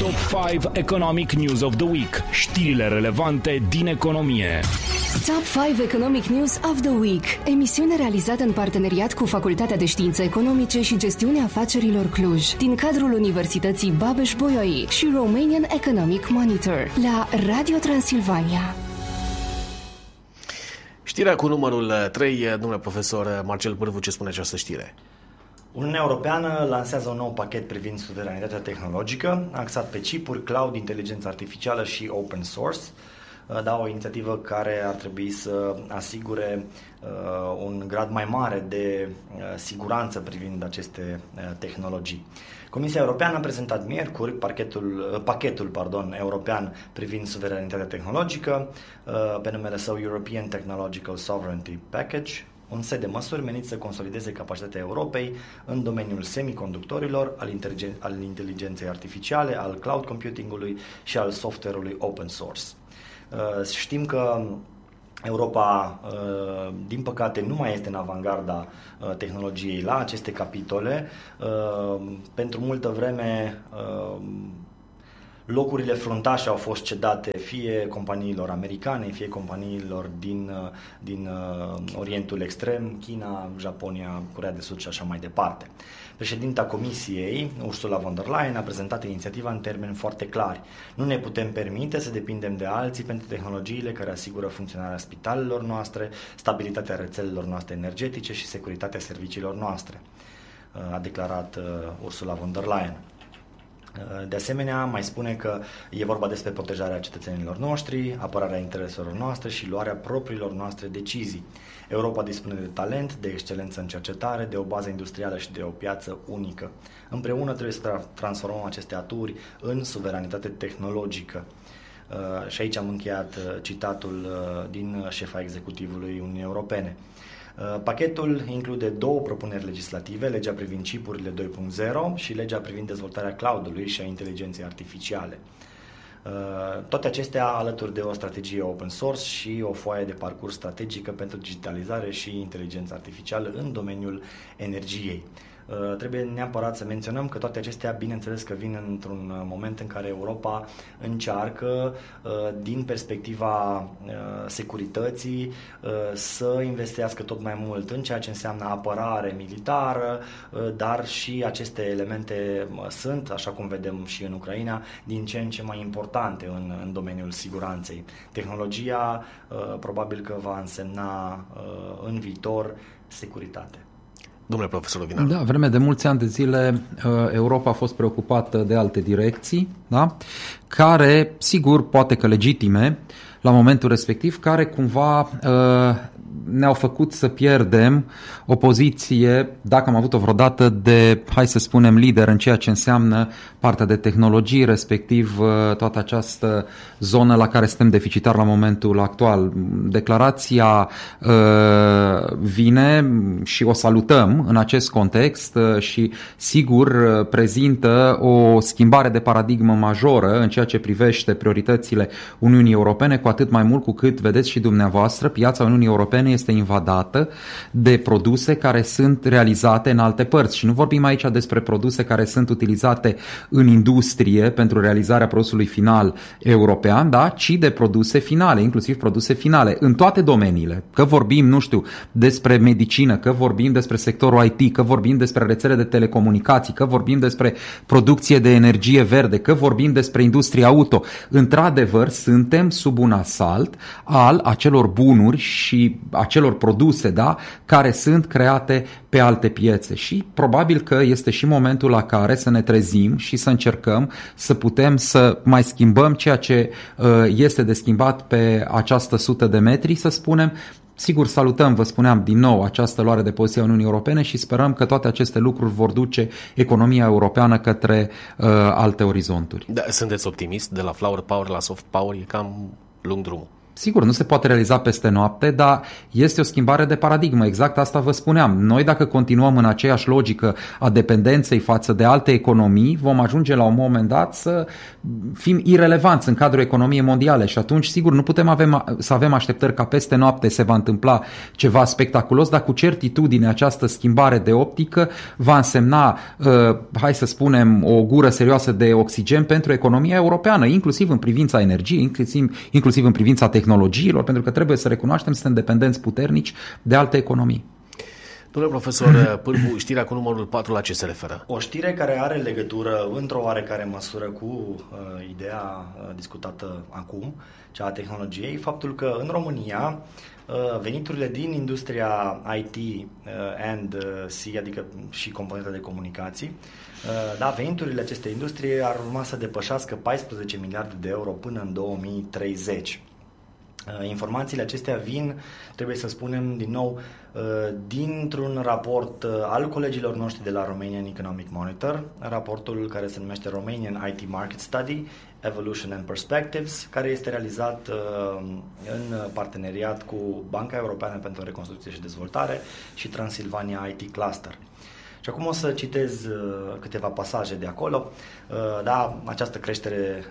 Top 5 Economic News of the Week. Știrile relevante din economie. Top 5 Economic News of the Week. Emisiune realizată în parteneriat cu Facultatea de Științe Economice și Gestiunea Afacerilor Cluj, din cadrul Universității Babeș-Bolyai și Romanian Economic Monitor, la Radio Transilvania. Știrea cu numărul 3, domnule profesor Marcel Pârvu, ce spune această știre? Uniunea Europeană lansează un nou pachet privind suveranitatea tehnologică, axat pe chipuri, cloud, inteligență artificială și open source. O inițiativă care ar trebui să asigure un grad mai mare de siguranță privind aceste tehnologii. Comisia Europeană a prezentat miercuri pachetul european privind suveranitatea tehnologică, pe numele său European Technological Sovereignty Package, un set de măsuri menit să consolideze capacitatea Europei în domeniul semiconductorilor, al inteligenței artificiale, al cloud computingului și al software-ului open source. Știm că Europa, din păcate, nu mai este în avangarda tehnologiei la aceste capitole. Pentru multă vreme, locurile fruntașe au fost cedate fie companiilor americane, fie companiilor din Orientul Extrem, China, Japonia, Coreea de Sud și așa mai departe. Președinta Comisiei, Ursula von der Leyen, a prezentat inițiativa în termeni foarte clari. Nu ne putem permite să depindem de alții pentru tehnologiile care asigură funcționarea spitalelor noastre, stabilitatea rețelelor noastre energetice și securitatea serviciilor noastre, a declarat Ursula von der Leyen. De asemenea, mai spune că e vorba despre protejarea cetățenilor noștri, apărarea intereselor noastre și luarea propriilor noastre decizii. Europa dispune de talent, de excelență în cercetare, de o bază industrială și de o piață unică. Împreună trebuie să transformăm aceste aturi în suveranitate tehnologică. Și aici am încheiat citatul din șefa executivului Uniunii Europene. Pachetul include 2 propuneri legislative, legea privind chipurile 2.0 și legea privind dezvoltarea cloud-ului și a inteligenței artificiale. Toate acestea alături de o strategie open source și o foaie de parcurs strategică pentru digitalizare și inteligență artificială în domeniul energiei. Trebuie neapărat să menționăm că toate acestea, bineînțeles că vin într-un moment în care Europa încearcă, din perspectiva securității, să investească tot mai mult în ceea ce înseamnă apărare militară, dar și aceste elemente sunt, așa cum vedem și în Ucraina, din ce în ce mai importante în domeniul siguranței. Tehnologia probabil că va însemna în viitor securitate. Domnule profesor Ovinar. Da, vreme de mulți ani de zile Europa a fost preocupată de alte direcții, da? Care, sigur, poate că legitime la momentul respectiv, care cumva ne-au făcut să pierdem o poziție, dacă am avut-o vreodată, de, hai să spunem, lider în ceea ce înseamnă partea de tehnologii, respectiv toată această zonă la care suntem deficitari la momentul actual. Declarația vine și o salutăm în acest context și, sigur, prezintă o schimbare de paradigmă majoră în ceea ce privește prioritățile Uniunii Europene, cu atât mai mult cu cât, vedeți și dumneavoastră, piața Uniunii Europene este invadată de produse care sunt realizate în alte părți. Și nu vorbim aici despre produse care sunt utilizate în industrie pentru realizarea produsului final european, da? Ci de produse finale, inclusiv produse finale, în toate domeniile. Că vorbim, nu știu, despre medicină, că vorbim despre sectorul IT, că vorbim despre rețele de telecomunicații, că vorbim despre producție de energie verde, că vorbim despre industria auto. Într-adevăr, suntem sub un asalt al acelor bunuri și acelor produse, da, care sunt create pe alte piețe. Și probabil că este și momentul la care să ne trezim și să încercăm să putem să mai schimbăm ceea ce este de schimbat pe această 100 de metri, să spunem. Sigur, salutăm, vă spuneam din nou, această luare de poziție a Uniunii Europene și sperăm că toate aceste lucruri vor duce economia europeană către alte orizonturi. Da, sunteți optimist? De la flower power la soft power e cam lung drumul. Sigur, nu se poate realiza peste noapte, dar este o schimbare de paradigmă. Exact asta vă spuneam. Noi, dacă continuăm în aceeași logică a dependenței față de alte economii, vom ajunge la un moment dat să fim irelevanți în cadrul economiei mondiale și atunci, sigur, nu putem să avem așteptări ca peste noapte se va întâmpla ceva spectaculos, dar cu certitudine această schimbare de optică va însemna, hai să spunem, o gură serioasă de oxigen pentru economia europeană, inclusiv în privința energiei, inclusiv în privința tehnologiilor, pentru că trebuie să recunoaștem, suntem dependenți puternici de alte economii. Domnule profesor Pârvu, știrea cu numărul 4 la ce se referă? O știre care are legătură într-o oarecare măsură cu ideea discutată acum, cea a tehnologiei, faptul că în România veniturile din industria IT and C, adică și componenta de comunicații, veniturile acestei industrie ar urma să depășească 14 miliarde de euro până în 2030. Informațiile acestea vin, trebuie să spunem din nou, dintr-un raport al colegilor noștri de la Romanian Economic Monitor, raportul care se numește Romanian IT Market Study, Evolution and Perspectives, care este realizat în parteneriat cu Banca Europeană pentru Reconstrucție și Dezvoltare și Transilvania IT Cluster. Și acum o să citez câteva pasaje de acolo. Această creștere,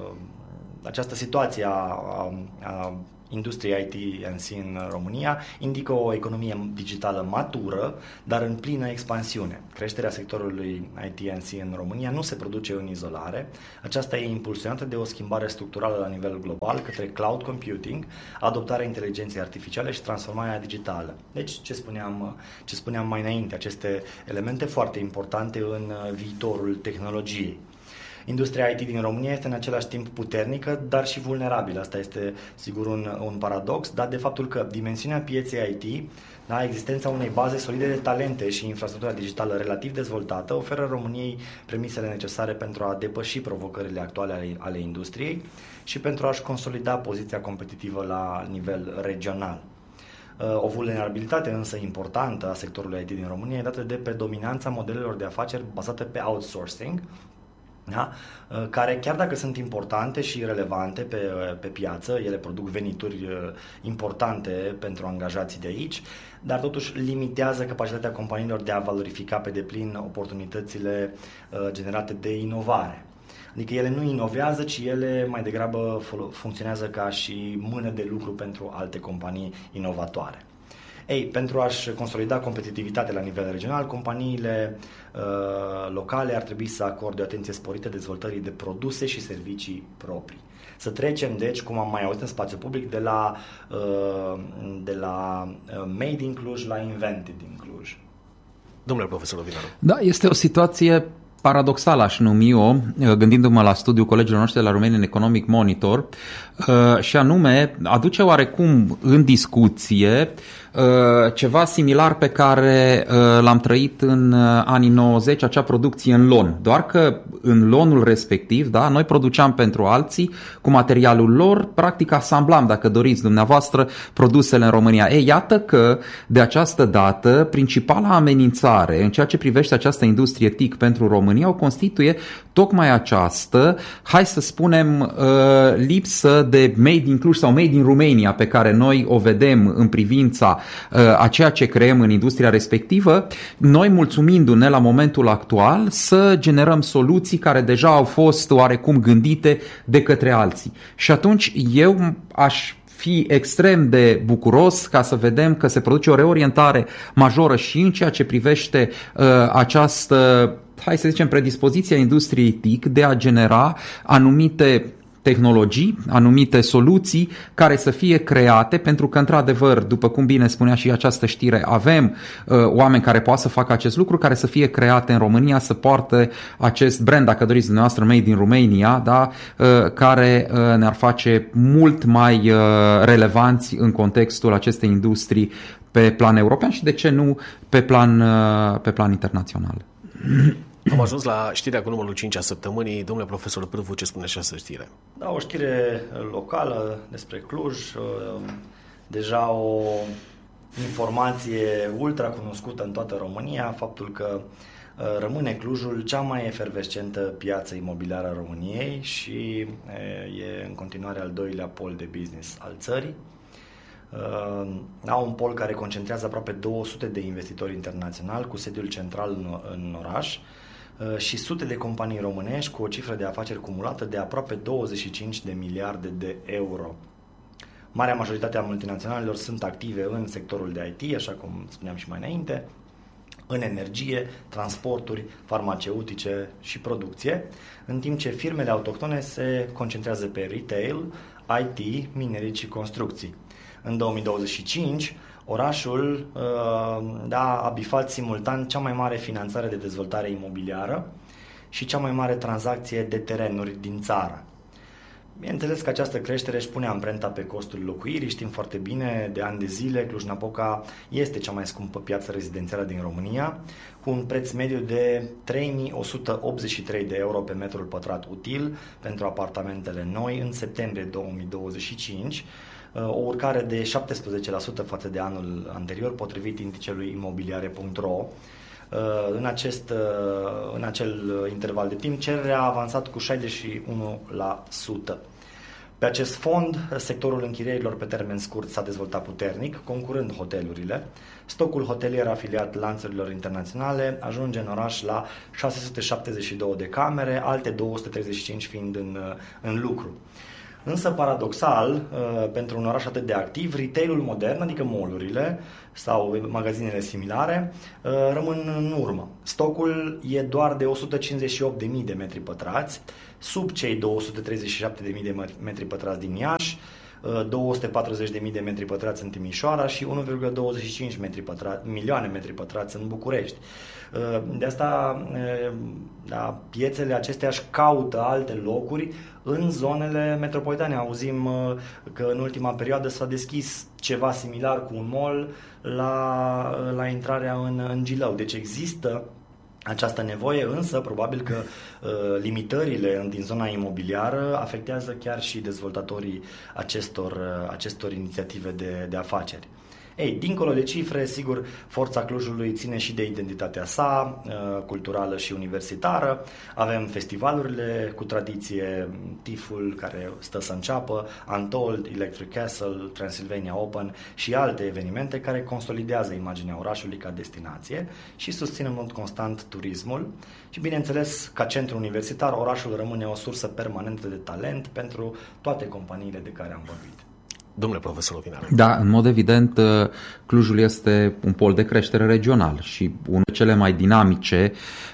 această situație a industriei IT and C în România indică o economie digitală matură, dar în plină expansiune. Creșterea sectorului IT and C în România nu se produce în izolare. Aceasta e impulsionată de o schimbare structurală la nivel global către cloud computing, adoptarea inteligenței artificiale și transformarea digitală. Deci, ce spuneam mai înainte, aceste elemente foarte importante în viitorul tehnologiei. Industria IT din România este în același timp puternică, dar și vulnerabilă. Asta este sigur un paradox, dat de faptul că dimensiunea pieței IT, existența unei baze solide de talente și infrastructura digitală relativ dezvoltată, oferă României premisele necesare pentru a depăși provocările actuale ale industriei și pentru a-și consolida poziția competitivă la nivel regional. O vulnerabilitate însă importantă a sectorului IT din România e dată de predominanța modelelor de afaceri bazate pe outsourcing, care chiar dacă sunt importante și relevante pe piață, ele produc venituri importante pentru angajații de aici, dar totuși limitează capacitatea companiilor de a valorifica pe deplin oportunitățile generate de inovare. Adică ele nu inovează, ci ele mai degrabă funcționează ca și mână de lucru pentru alte companii inovatoare. Pentru a-și consolida competitivitatea la nivel regional, companiile locale ar trebui să acorde o atenție sporită dezvoltării de produse și servicii proprii. Să trecem, deci, cum am mai auzit în spațiu public, de la Made in Cluj la Invented in Cluj. Domnule profesor Ovinaru. Da, este o situație paradoxal, aș numi-o, gândindu-mă la studiul colegilor noștri de la Romanian Economic Monitor, și anume aduce oarecum în discuție ceva similar pe care l-am trăit în anii 90, acea producție în lon. Doar că în lonul respectiv, noi produceam pentru alții cu materialul lor, practic asamblam, dacă doriți dumneavoastră, produsele în România. Iată că de această dată principala amenințare în ceea ce privește această industrie TIC pentru România o constituie tocmai această, hai să spunem, lipsă de made in Cluj sau made in Romania pe care noi o vedem în privința a ceea ce creăm în industria respectivă, noi mulțumindu-ne la momentul actual să generăm soluții care deja au fost oarecum gândite de către alții. Și atunci eu aș fi extrem de bucuros ca să vedem că se produce o reorientare majoră și în ceea ce privește această, hai să zicem, predispoziția industriei TIC de a genera anumite tehnologii, anumite soluții care să fie create, pentru că, într-adevăr, după cum bine spunea și această știre, avem oameni care poate să facă acest lucru, care să fie create în România, să poarte acest brand, dacă doriți dumneavoastră, Made in Romania, care ne-ar face mult mai relevanți în contextul acestei industrii pe plan european și, de ce nu, pe plan internațional. Am ajuns la știrea cu numărul 5 a săptămânii. Domnule profesor Pârvu, ce spune această știre? Da, o știre locală despre Cluj, deja o informație ultra cunoscută în toată România, faptul că rămâne Clujul cea mai efervescentă piață imobiliară a României și e în continuare al doilea pol de business al țării. Au un pol care concentrează aproape 200 de investitori internaționali cu sediul central în oraș și sute de companii românești cu o cifră de afaceri cumulată de aproape 25 de miliarde de euro. Marea majoritate a multinaționalelor sunt active în sectorul de IT, așa cum spuneam și mai înainte, în energie, transporturi, farmaceutice și producție, în timp ce firmele autohtone se concentrează pe retail, IT, minerit și construcții. În 2025, orașul a bifat simultan cea mai mare finanțare de dezvoltare imobiliară și cea mai mare tranzacție de terenuri din țară. Bineînțeles că această creștere își pune amprenta pe costul locuirii. Știm foarte bine, de ani de zile, Cluj-Napoca este cea mai scumpă piață rezidențială din România, cu un preț mediu de 3.183 de euro pe metrul pătrat util pentru apartamentele noi în septembrie 2025, o urcare de 17% față de anul anterior, potrivit indicelui imobiliare.ro. În acel interval de timp, cererea a avansat cu 61%. Pe acest fond, sectorul închirierilor pe termen scurt s-a dezvoltat puternic, concurând hotelurile. Stocul hotelier afiliat lanțurilor internaționale ajunge în oraș la 672 de camere, alte 235 fiind în lucru. Însă, paradoxal, pentru un oraș atât de activ, retailul modern, adică mall-urile sau magazinele similare, rămân în urmă. Stocul e doar de 158.000 de metri pătrați, sub cei 237.000 de metri pătrați din Iași, 240.000 de metri pătrați în Timișoara și 1,25 milioane metri pătrați în București. De asta piețele acestea își caută alte locuri în zonele metropolitane. Auzim că în ultima perioadă s-a deschis ceva similar cu un mall la intrarea în Gilău. Deci există această nevoie, însă probabil că limitările din zona imobiliară afectează chiar și dezvoltatorii acestor inițiative de afaceri. Dincolo de cifre, sigur, forța Clujului ține și de identitatea sa culturală și universitară. Avem festivalurile cu tradiție, TIFF-ul care stă să înceapă, Untold, Electric Castle, Transylvania Open și alte evenimente care consolidează imaginea orașului ca destinație și susțin în mod constant turismul. Și bineînțeles, ca centru universitar, orașul rămâne o sursă permanentă de talent pentru toate companiile de care am vorbit. Domnule profesor Ovinar. Da, în mod evident, Clujul este un pol de creștere regional și unul dintre cele mai dinamice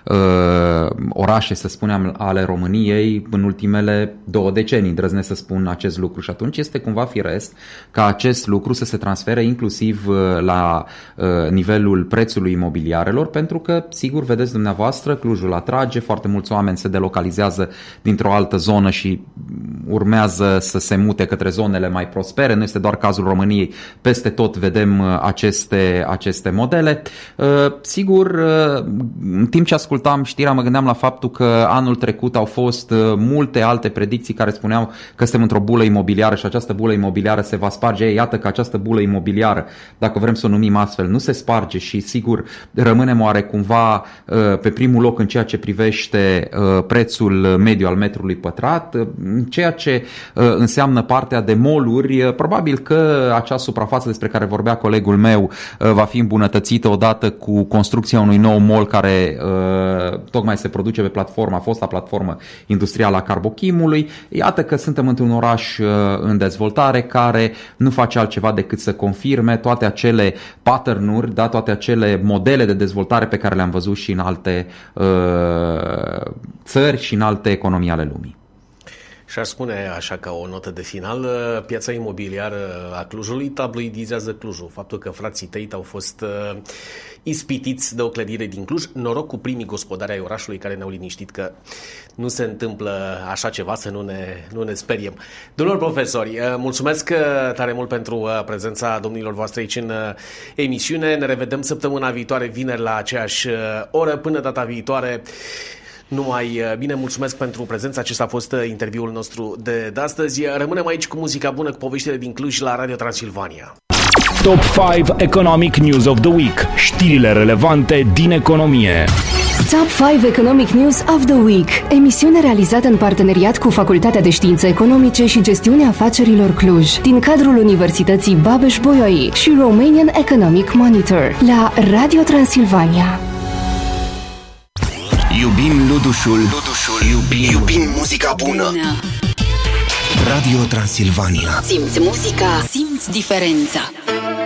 orașe, să spunem, ale României în ultimele 2 decenii, îndrăznesc să spun acest lucru. Și atunci este cumva firesc ca acest lucru să se transfere inclusiv la nivelul prețului imobiliarelor, pentru că, sigur, vedeți dumneavoastră, Clujul atrage, foarte mulți oameni se delocalizează dintr-o altă zonă și urmează să se mute către zonele mai prospere. Nu este doar cazul României, peste tot vedem aceste modele. Sigur, în timp ce ascultam știrea, mă gândeam la faptul că anul trecut au fost multe alte predicții care spuneau că suntem într-o bulă imobiliară și această bulă imobiliară se va sparge. Iată că această bulă imobiliară, dacă vrem să o numim astfel, nu se sparge și sigur rămânem oarecumva pe primul loc în ceea ce privește prețul mediu al metrului pătrat, ceea ce înseamnă partea de mall-uri. Probabil că acea suprafață despre care vorbea colegul meu va fi îmbunătățită odată cu construcția unui nou mall care tocmai se produce pe platforma, fosta platformă industrială a Carbochimului. Iată că suntem într-un oraș în dezvoltare care nu face altceva decât să confirme toate acele pattern-uri, toate acele modele de dezvoltare pe care le-am văzut și în alte țări și în alte economii ale lumii. Și aș spune așa ca o notă de final, piața imobiliară a Clujului tabloidizează Clujul. Faptul că frații Tate au fost ispitiți de o clădire din Cluj, noroc cu primii gospodari ai orașului care ne-au liniștit că nu se întâmplă așa ceva, să nu ne speriem. Domnilor profesori, mulțumesc tare mult pentru prezența domnilor voastre aici în emisiune. Ne revedem săptămâna viitoare, vineri, la aceeași oră. Până data viitoare, numai bine, mulțumesc pentru prezența. Acesta a fost interviul nostru de astăzi. Rămânem aici cu muzica bună, cu poveștile din Cluj la Radio Transilvania. Top 5 Economic News of the Week. Știrile relevante din economie. Top 5 Economic News of the Week. Emisiune realizată în parteneriat cu Facultatea de Științe Economice și Gestiunea Afacerilor Cluj, din cadrul Universității Babeș-Bolyai și Romanian Economic Monitor, la Radio Transilvania. Iubim Ludușul. Iubim muzica bună. Radio Transilvania. Simți muzica, simți diferența.